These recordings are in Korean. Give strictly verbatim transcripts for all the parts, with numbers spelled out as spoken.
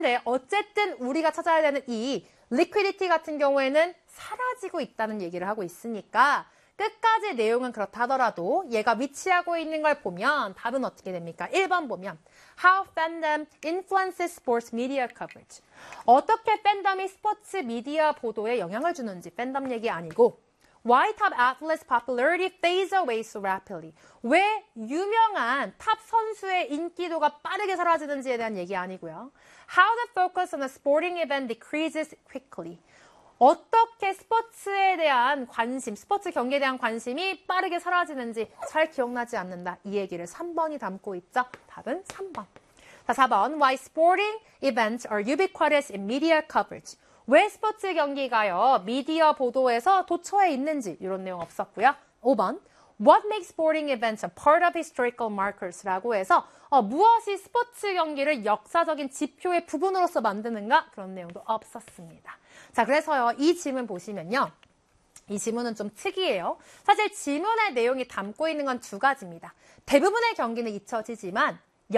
어쨌든 우리가 찾아야 되는 이 liquidity 같은 경우에는 사라지고 있다는 얘기를 하고 있으니까 끝까지 내용은 그렇다 하더라도 얘가 위치하고 있는 걸 보면 답은 어떻게 됩니까? 일 번 보면 How fandom influences sports media coverage. 어떻게 팬덤이 스포츠 미디어 보도에 영향을 주는지 팬덤 얘기 아니고 Why top athletes' popularity fades away so rapidly. 왜 유명한 탑 선수의 인기도가 빠르게 사라지는지에 대한 얘기 아니고요. How the focus on a sporting event decreases quickly. 어떻게 스포츠에 대한 관심, 스포츠 경기에 대한 관심이 빠르게 사라지는지 잘 기억나지 않는다. 이 얘기를 삼 번이 담고 있죠. 답은 삼 번. 자, 사 번. Why sporting events are ubiquitous in media coverage. 왜 스포츠 경기가요, 미디어 보도에서 도처에 있는지 이런 내용 없었고요. 오 번. What makes sporting events a part of historical markers? 라고 해서 어, 무엇이 스포츠 경기를 역사적인 지표의 부분으로서 만드는가? 그런 내용도 없었습니다. 자, 그래서요, 이 지문 보시면요. 이 지문은 좀 특이해요. 사실 지문의 내용이 담고 있는 건 두 가지입니다. 대부분의 경기는 잊혀지지만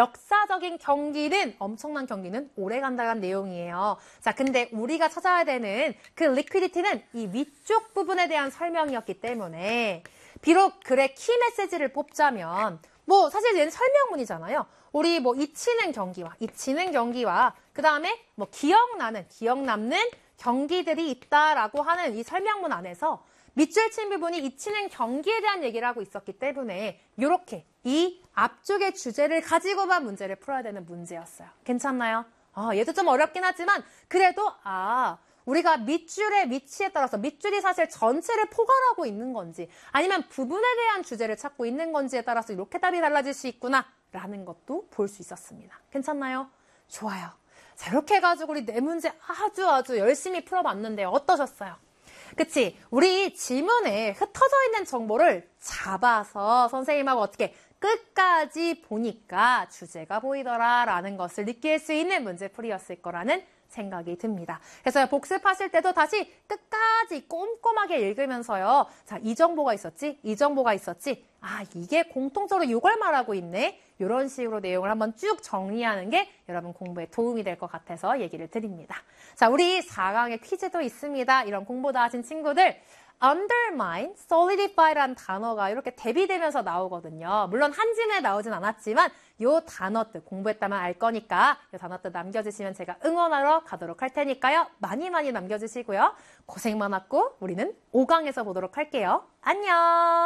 역사적인 경기는, 엄청난 경기는 오래 간다는 내용이에요. 자, 근데 우리가 찾아야 되는 그 리퀴디티는 이 위쪽 부분에 대한 설명이었기 때문에 비록 글의 키 메시지를 뽑자면 뭐 사실 얘는 설명문이잖아요. 우리 뭐 잊히는 경기와 잊히는 경기와 그 다음에 뭐 기억나는, 기억 남는 경기들이 있다라고 하는 이 설명문 안에서 밑줄 친 부분이 잊히는 경기에 대한 얘기를 하고 있었기 때문에 이렇게 이 앞쪽의 주제를 가지고만 문제를 풀어야 되는 문제였어요. 괜찮나요? 아, 얘도 좀 어렵긴 하지만 그래도 아 우리가 밑줄의 위치에 따라서 밑줄이 사실 전체를 포괄하고 있는 건지 아니면 부분에 대한 주제를 찾고 있는 건지에 따라서 이렇게 답이 달라질 수 있구나 라는 것도 볼 수 있었습니다. 괜찮나요? 좋아요. 자, 이렇게 해가지고 우리 네 문제 아주 아주 열심히 풀어봤는데 어떠셨어요? 그치? 우리 지문에 흩어져 있는 정보를 잡아서 선생님하고 어떻게 끝까지 보니까 주제가 보이더라 라는 것을 느낄 수 있는 문제풀이였을 거라는 생각이 듭니다. 그래서 복습하실 때도 다시 끝까지 꼼꼼하게 읽으면서요. 자, 이 정보가 있었지? 이 정보가 있었지? 아, 이게 공통적으로 이걸 말하고 있네? 이런 식으로 내용을 한번 쭉 정리하는 게 여러분 공부에 도움이 될 것 같아서 얘기를 드립니다. 자, 우리 사 강의 퀴즈도 있습니다. 이런 공부 다 하신 친구들 undermine, solidify라는 단어가 이렇게 대비되면서 나오거든요. 물론 한지문에 나오진 않았지만 이 단어뜻 공부했다면 알 거니까 이 단어뜻 남겨주시면 제가 응원하러 가도록 할 테니까요. 많이 많이 남겨주시고요. 고생 많았고 우리는 오 강에서 보도록 할게요. 안녕!